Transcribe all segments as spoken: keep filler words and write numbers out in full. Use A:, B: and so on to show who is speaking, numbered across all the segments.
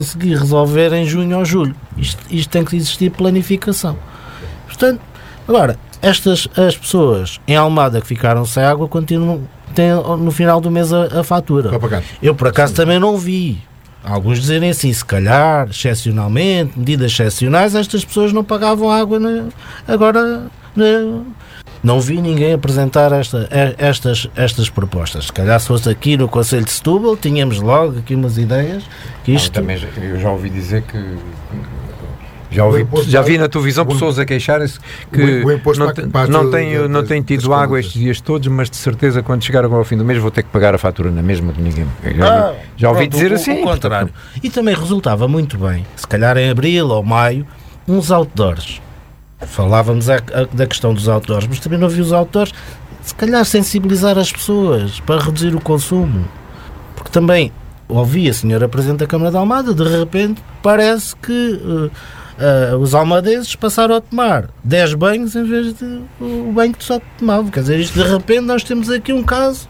A: conseguir resolver em junho ou julho. Isto, isto tem que existir planificação. Portanto, agora, estas as pessoas em Almada que ficaram sem água continuam, têm no final do mês a, a fatura. Eu, por acaso, também não vi. Alguns dizerem assim, se calhar, excepcionalmente, medidas excepcionais, estas pessoas não pagavam água. Na, agora, na, não vi ninguém apresentar esta, estas, estas propostas. Se calhar, se fosse aqui no Conselho de Setúbal, tínhamos logo aqui umas ideias. Que isto...
B: ah, também, eu já ouvi dizer que... Já, ouvi, já vi na televisão pessoas a queixarem-se que o, o não, te, não, tenho, não tenho tido água estes dias todos, mas de certeza quando chegar ao fim do mês vou ter que pagar a fatura na mesma de ninguém. Já, ah, já ouvi pronto, dizer o, assim.
A: O contrário. E também resultava muito bem, se calhar em abril ou maio, uns outdoors. Falávamos a, a, da questão dos outdoors, mas também não havia os outdoors. Se calhar sensibilizar as pessoas para reduzir o consumo. Porque também ouvi a senhora Presidente da Câmara de Almada, de repente parece que... Uh, Uh, os almadenses passaram a tomar dez banhos em vez de o banho que só tomavam. Quer dizer, isto de repente nós temos aqui um caso,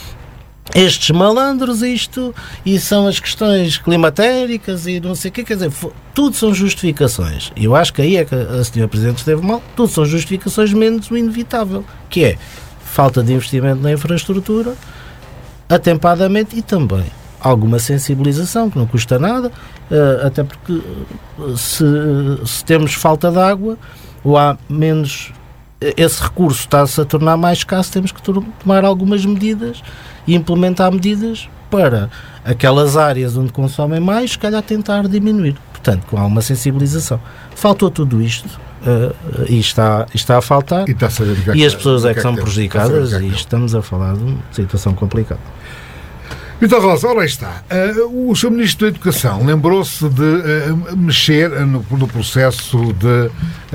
A: estes malandros, isto, e são as questões climatéricas e não sei o quê, quer dizer, tudo são justificações. E eu acho que aí é que a senhora Presidente esteve mal, tudo são justificações menos o inevitável, que é falta de investimento na infraestrutura, atempadamente, e também alguma sensibilização, que não custa nada, uh, até porque uh, se, se temos falta de água, ou há menos, esse recurso está-se a tornar mais escasso, temos que tomar algumas medidas e implementar medidas para aquelas áreas onde consomem mais, se calhar tentar diminuir. Portanto, com alguma sensibilização. Faltou tudo isto, uh, e está, está a faltar, e, está a e as pessoas é que são prejudicadas, e estamos a falar de uma situação complicada.
C: Então, Rosa, ora está. Uh, o senhor Ministro da Educação lembrou-se de uh, mexer no, no processo de, uh,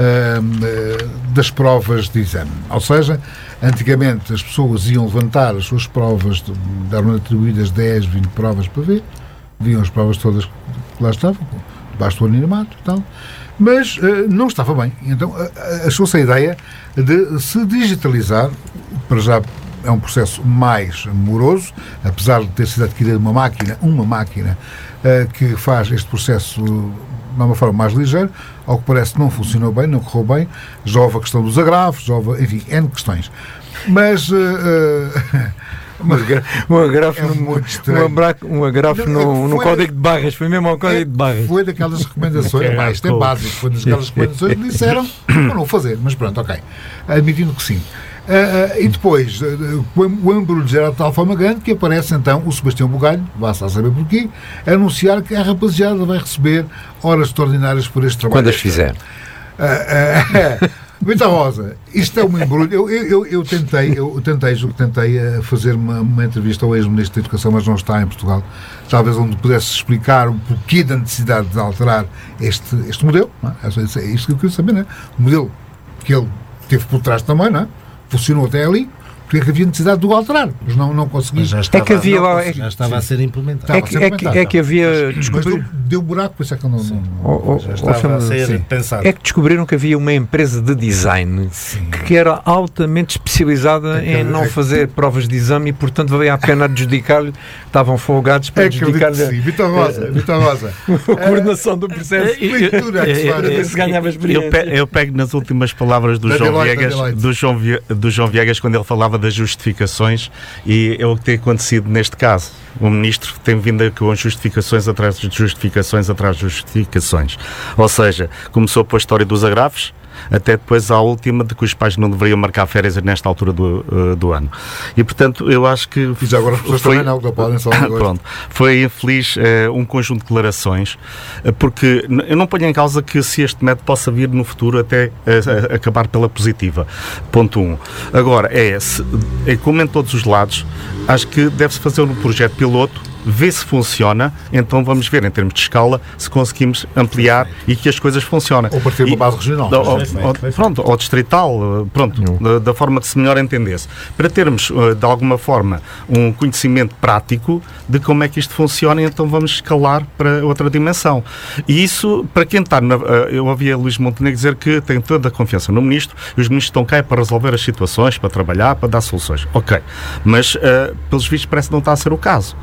C: uh, das provas de exame. Ou seja, antigamente as pessoas iam levantar as suas provas, eram atribuídas dez, vinte provas para ver, viam as provas todas que lá estavam, debaixo do anonimato e tal, mas uh, não estava bem. Então, uh, achou-se a ideia de se digitalizar, para já. É um processo mais moroso, apesar de ter sido adquirida uma máquina, uma máquina uh, que faz este processo uh, de uma forma mais ligeira. Ao que parece não funcionou bem, não correu bem, já houve a questão dos agrafos, já houve, enfim, N questões. Mas... Uh, uh,
B: um agrafo, é no, um agrafo no, no código de barras, foi mesmo ao código
C: é,
B: de barras.
C: Foi daquelas recomendações, é, isto é básico, foi daquelas recomendações que disseram, não vou fazer, mas pronto, ok, admitindo que sim. Uh, uh, e depois uh, o embrulho gera de tal forma grande que aparece então o Sebastião Bugalho, vá-se a saber porquê, a anunciar que a rapaziada vai receber horas extraordinárias por este trabalho.
B: Quando as fizer.
C: Uh, uh, Então, Rosa, isto é um embrulho. Eu, eu, eu, eu tentei, eu tentei, eu tentei uh, fazer uma, uma entrevista ao ex-ministro da Educação, mas não está em Portugal, talvez onde pudesse explicar o porquê da necessidade de alterar este, este modelo. Não é? É isto que eu queria saber, não é? O modelo que ele teve por trás também, não é? Funcionou até ali, porque é que havia necessidade de o alterar, mas não, não consegui.
A: Mas já estava,
B: é que havia,
A: não,
B: é,
A: já estava a ser implementado.
B: É que, é que, é que havia...
C: Descobrir... Mas deu buraco, por isso é que eu não... não,
B: não oh, oh,
A: já estava a ser sim. pensado.
B: É que descobriram que havia uma empresa de design sim. que era altamente especializada é que, em não é que... fazer provas de exame e, portanto, valia a pena adjudicar-lhe, estavam folgados para é adjudicar-lhe...
C: Vitor Rosa, Vitor Rosa.
B: A coordenação do processo.
D: Eu pego nas últimas palavras do João Viegas, do João, do João Viegas, quando ele falava das justificações, e é o que tem acontecido neste caso. O Ministro tem vindo com justificações atrás de justificações atrás de justificações. Ou seja, começou pela história dos agrafos, até depois à última de que os pais não deveriam marcar férias nesta altura do, uh, do ano. E, portanto, eu acho que...
C: E já agora as pessoas foi, também não, não podem só
D: pronto, foi infeliz uh, um conjunto de declarações, uh, porque eu não ponho em causa que se este método possa vir no futuro até uh, uh, acabar pela positiva. Ponto um. Agora, é, se, é como em todos os lados, acho que deve-se fazer um projeto piloto, ver se funciona, então vamos ver em termos de escala se conseguimos ampliar e que as coisas funcionem.
C: Ou partir de uma base regional.
D: Ou, ou, ou, pronto, ou distrital, pronto, da, da forma que se melhor entendesse. Para termos, de alguma forma, um conhecimento prático de como é que isto funciona, e então vamos escalar para outra dimensão. E isso, para quem está... Na, eu ouvia Luís Montenegro dizer que tem toda a confiança no Ministro, e os Ministros estão cá para resolver as situações, para trabalhar, para dar soluções. Ok. Mas, uh, pelos vistos, parece que não está a ser o caso.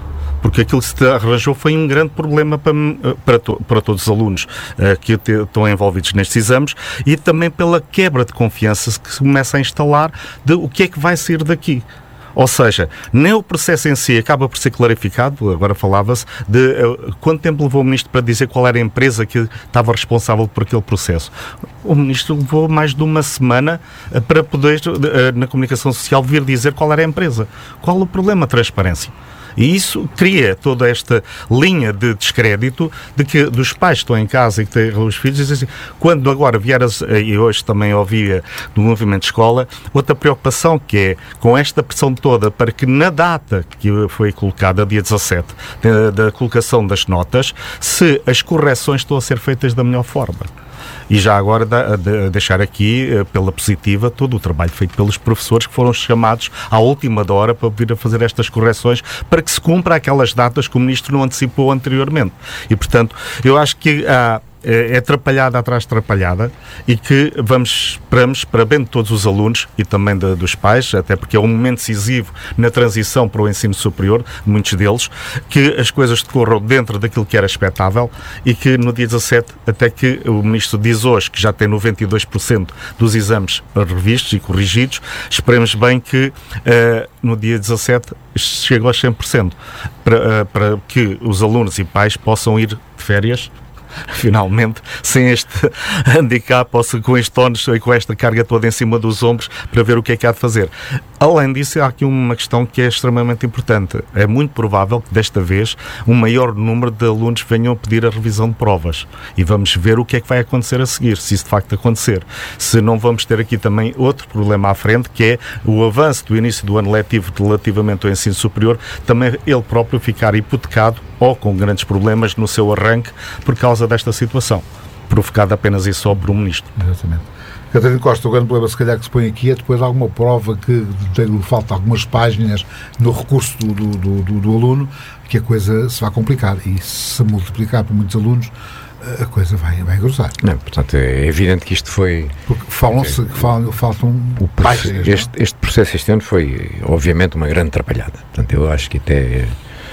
D: porque aquilo que se arranjou foi um grande problema para, para, to, para todos os alunos uh, que te, estão envolvidos nestes exames, e também pela quebra de confiança que se começa a instalar de o que é que vai sair daqui. Ou seja, nem o processo em si acaba por ser clarificado. Agora falava-se de uh, quanto tempo levou o Ministro para dizer qual era a empresa que estava responsável por aquele processo. O Ministro levou mais de uma semana uh, para poder, uh, na comunicação social, vir dizer qual era a empresa. Qual o problema? Transparência. E isso cria toda esta linha de descrédito de que dos pais que estão em casa e que têm os filhos, dizem assim, quando agora vieras, e hoje também ouvia do movimento escola, outra preocupação que é com esta pressão toda para que na data que foi colocada, dia dezassete, da, da colocação das notas, se as correções estão a ser feitas da melhor forma. E já agora da, de, deixar aqui, pela positiva, todo o trabalho feito pelos professores que foram chamados à última hora para vir a fazer estas correções para que se cumpra aquelas datas que o Ministro não antecipou anteriormente. E, portanto, eu acho que há... é atrapalhada atrás de atrapalhada, e que vamos, esperamos, para bem de todos os alunos e também de, dos pais, até porque é um momento decisivo na transição para o ensino superior, muitos deles, que as coisas decorram dentro daquilo que era expectável, e que no dia dezassete, até que o Ministro diz hoje que já tem noventa e dois por cento dos exames revistos e corrigidos, esperemos bem que uh, no dia dezassete chegue aos cem por cento, para, uh, para que os alunos e pais possam ir de férias finalmente, sem este handicap, ou se, com este ónus e com esta carga toda em cima dos ombros, para ver o que é que há de fazer. Além disso, há aqui uma questão que é extremamente importante. É muito provável que desta vez um maior número de alunos venham a pedir a revisão de provas, e vamos ver o que é que vai acontecer a seguir, se isso de facto acontecer. Se não vamos ter aqui também outro problema à frente, que é o avanço do início do ano letivo relativamente ao ensino superior, também ele próprio ficar hipotecado ou com grandes problemas no seu arranque por causa desta situação, provocada apenas e só por um Ministro.
C: Exatamente. Catarina Costa, o grande problema se calhar que se põe aqui é depois alguma prova que tem, falta algumas páginas no recurso do, do, do, do aluno, que a coisa se vai complicar, e se multiplicar por muitos alunos a coisa vai, vai engrossar.
B: Não, portanto, é evidente que isto foi...
C: Porque falam-se é, que falam, faltam
B: o processo, páginas. Este, este processo este ano foi, obviamente, uma grande atrapalhada. Portanto, eu acho que até,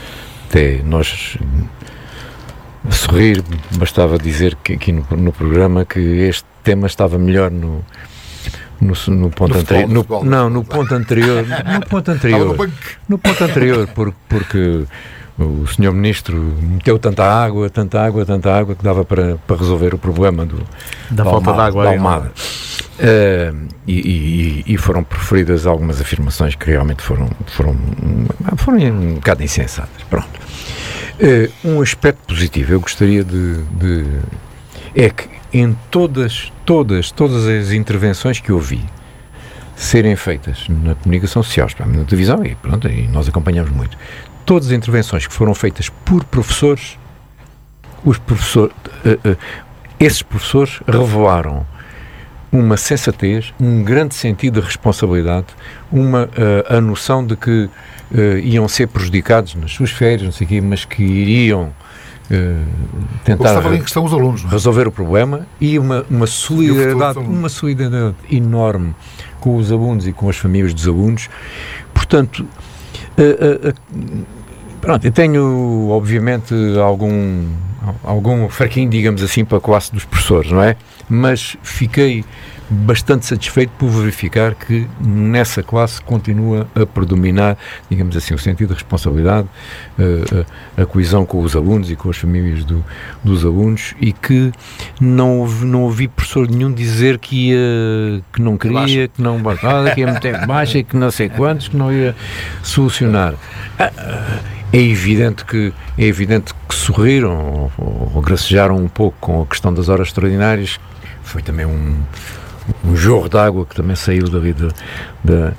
B: até nós... A sorrir, bastava dizer que aqui no, no programa que este tema estava melhor no, no, no ponto no anterior. No, não, no ponto anterior. No ponto anterior. No ponto anterior, porque, porque o senhor Ministro meteu tanta água, tanta água, tanta água que dava para, para resolver o problema do,
D: da, da falta de água
B: da Almada. Uh, e, e, e foram proferidas algumas afirmações que realmente foram, foram, foram um bocado insensatas. Pronto. Uh, um aspecto positivo eu gostaria de, de é que em todas, todas, todas as intervenções que eu vi serem feitas na comunicação social, especialmente na televisão, e pronto, e nós acompanhamos muito, todas as intervenções que foram feitas por professores, os professores, uh, uh, esses professores revelaram uma sensatez, um grande sentido de responsabilidade, uma, uh, a noção de que uh, iam ser prejudicados nas suas férias, não sei o quê, mas que iriam uh, tentar
C: em questão os alunos, não é?
B: resolver o problema, e uma, uma solidariedade, uma solidariedade enorme com os alunos e com as famílias dos alunos. Portanto, uh, uh, uh, pronto, eu tenho, obviamente, algum, algum fraquinho, digamos assim, para a classe dos professores, não é? Mas fiquei bastante satisfeito por verificar que nessa classe continua a predominar, digamos assim, o sentido de responsabilidade, a, a, a coesão com os alunos e com as famílias do, dos alunos, e que não, não ouvi professor nenhum dizer que ia, que não queria, que não bastava, que ia meter baixa, que não sei quantos, que não ia solucionar. É evidente que, é evidente que sorriram ou, ou gracejaram um pouco com a questão das horas extraordinárias. Foi também um, um jorro de água que também saiu dali da, da,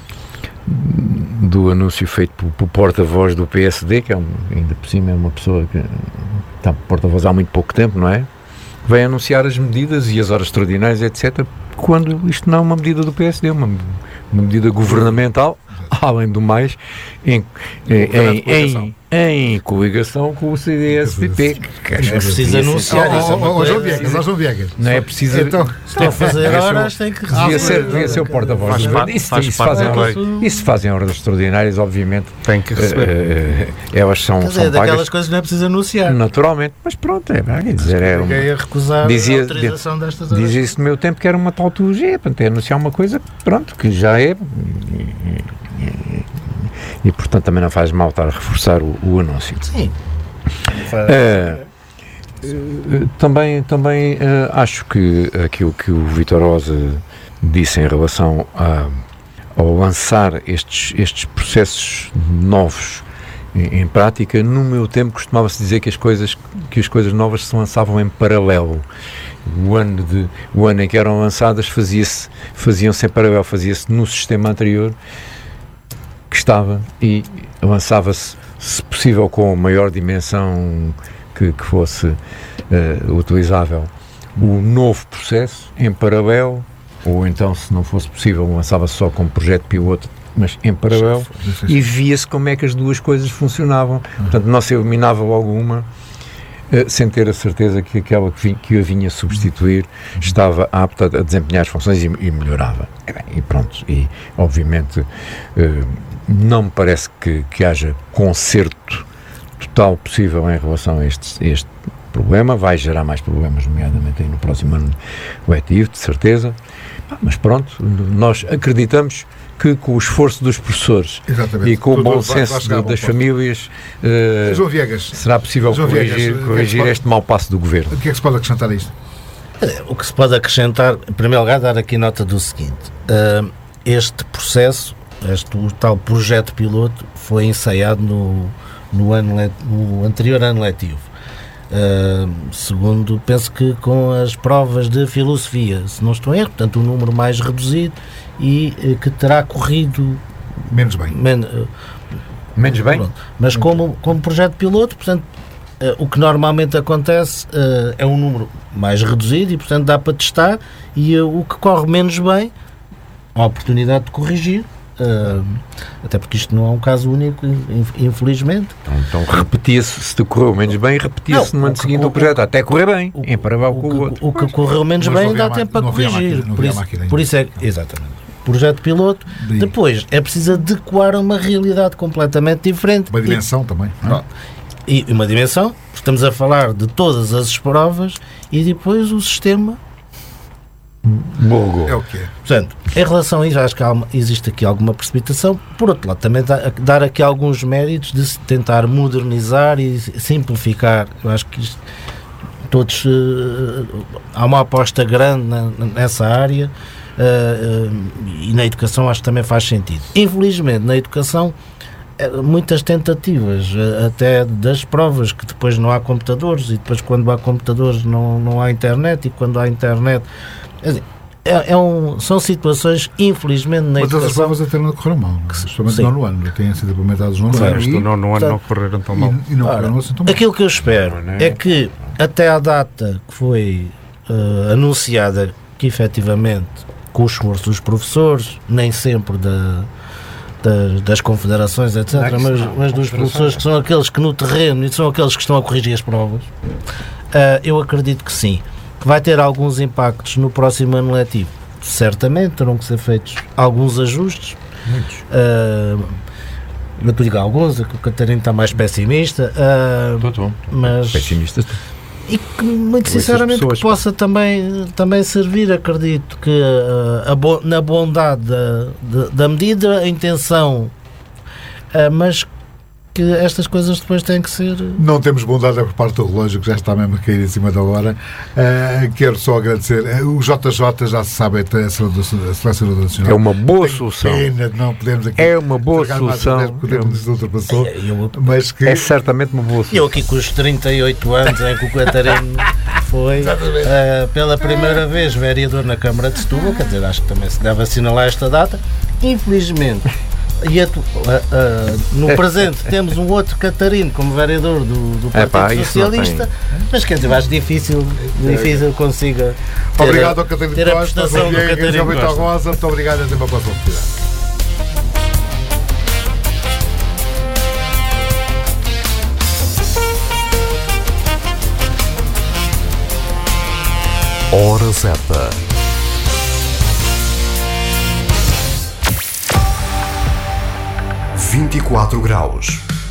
B: do anúncio feito pelo, pelo porta-voz do P S D, que é um, ainda por cima é uma pessoa que está porta-voz há muito pouco tempo, não é? Vem anunciar as medidas e as horas extraordinárias, etcétera, quando isto não é uma medida do P S D, é uma, uma medida governamental além do mais, em, em, em, em coligação com o C D S P P.
A: Que é preciso anunciar isso.
C: Ó João Viegas, ó João Viegas.
B: Não é preciso.
C: Então,
A: estão a fazer horas, tem que
B: devia ser, devia ser o porta-voz. Isso, isso, fazem horas, isso fazem horas extraordinárias, obviamente.
D: Tem que receber.
B: Uh, elas são,
A: quer dizer,
B: são
A: daquelas
B: pagas,
A: coisas não é preciso anunciar.
B: Naturalmente, mas pronto, é, quer dizer, é uma,
A: a recusar
B: dizia,
A: a autorização destas horas.
B: Dizia-se no meu tempo que era uma tautologia, portanto, é anunciar uma coisa, pronto, que já é. E, e, e portanto também não faz mal estar a reforçar o, o anúncio.
A: Sim.
B: Uh, uh, também também uh, acho que aquilo que o Vítor Rosa disse em relação a, ao lançar estes, estes processos novos em, em prática, no meu tempo costumava-se dizer que as coisas que as coisas novas se lançavam em paralelo. O ano, de, o ano em que eram lançadas fazia-se, faziam-se em paralelo, fazia-se no sistema anterior que estava e lançava-se, se possível, com maior dimensão que, que fosse uh, utilizável, o novo processo em paralelo, ou então, se não fosse possível, lançava-se só como projeto piloto, mas em paralelo, e via-se como é que as duas coisas funcionavam. Portanto, não se eliminava logo uma, sem ter a certeza que aquela que, vinha, que a vinha substituir estava apta a desempenhar as funções e, e melhorava. E, bem, e pronto, e obviamente eh, não me parece que, que haja conserto total possível em relação a este, este problema. Vai gerar mais problemas, nomeadamente aí no próximo ano letivo, de certeza. Mas pronto, nós acreditamos que com o esforço dos professores Exatamente. E com Tudo o bom senso de, das ponto. famílias uh,
C: João Viegas,
B: será possível João corrigir, Viegas, corrigir é pode, este mau passo do Governo.
C: O que é que se pode acrescentar a isto?
A: O que se pode acrescentar, em primeiro lugar, dar aqui nota do seguinte: uh, este processo, este o tal projeto piloto, foi ensaiado no, no, ano, no anterior ano letivo. Uh, segundo, penso que com as provas de filosofia, se não estou em erro, portanto um número mais reduzido e uh, que terá corrido
C: menos bem,
A: men, uh,
B: menos bem
A: pronto. Mas como, como projeto piloto, portanto uh, o que normalmente acontece uh, é um número mais reduzido e portanto dá para testar e uh, o que corre menos bem, a oportunidade de corrigir. Uh, até porque isto não é um caso único, infelizmente.
B: Então, então repetia-se, se te correu menos bem, repetia-se no ano seguinte o projeto, até correr bem, o, em paralelo com o outro.
A: O que correu menos bem dá tempo para corrigir. Por isso, por isso é que, exatamente, projeto piloto. De... Depois é preciso adequar a uma realidade completamente diferente.
C: Uma dimensão e, também. Não é?
A: E uma dimensão, estamos a falar de todas as provas e depois o sistema.
B: Bogo.
C: É o que é.
A: Portanto, em relação a isso, acho que há, existe aqui alguma precipitação. Por outro lado, também dá, dar aqui alguns méritos de se tentar modernizar e simplificar. Eu acho que isto, todos uh, há uma aposta grande na, nessa área uh, uh, e na educação acho que também faz sentido. Infelizmente, na educação, uh, muitas tentativas, uh, até das provas, que depois não há computadores e depois quando há computadores não, não há internet e quando há internet... É, é um, são situações, infelizmente, na
C: Mas
A: educação...
C: Mas as provas até não correram mal, especialmente no nono ano, têm sido implementados no nono ano.
D: No nono ano não correram tão mal.
C: E, e não correram assim tão mal.
A: Aquilo que eu espero é que, até à data que foi uh, anunciada, que efetivamente, com o esforço dos professores, nem sempre da... Das, das confederações, etcétera, mas, mas dos professores que são aqueles que no terreno e são aqueles que estão a corrigir as provas, uh, eu acredito que sim, que vai ter alguns impactos no próximo ano letivo. Certamente terão que ser feitos alguns ajustes.
B: Muitos.
A: Uh, eu digo alguns, o Catarino está mais pessimista. Uh,
B: Estou, estou.
A: Mas,
B: pessimista.
A: E que, muito sinceramente, pessoas, que possa também, também servir, acredito que uh, a bo- na bondade da, da, da medida, a intenção, uh, mas que estas coisas depois têm que ser...
C: Não temos bondade por parte do relógio, que já está mesmo a cair em cima da hora. Uh, quero só agradecer. Uh, o J J já se sabe, a Selecionadora Nacional.
B: É uma boa Tenho solução.
C: Pena de não podemos aqui
B: é uma boa solução.
C: Porque o tempo nos ultrapassou.
A: É, eu,
C: mas que...
B: é certamente uma boa solução.
A: Eu aqui com os trinta e oito anos em que o Catarino foi uh, pela primeira vez vereador na Câmara de Setúbal, quer dizer, acho que também se deve assinalar esta data. Infelizmente, E a, uh, uh, no presente temos um outro Catarino como vereador do, do Partido Epá, Socialista, mas quer dizer, acho difícil, difícil consiga ter,
C: obrigado ao Catarino
A: ter a prestação do Catarino
C: Costa. Muito obrigado e até uma próxima oportunidade.
E: Hora certa. vinte e quatro graus.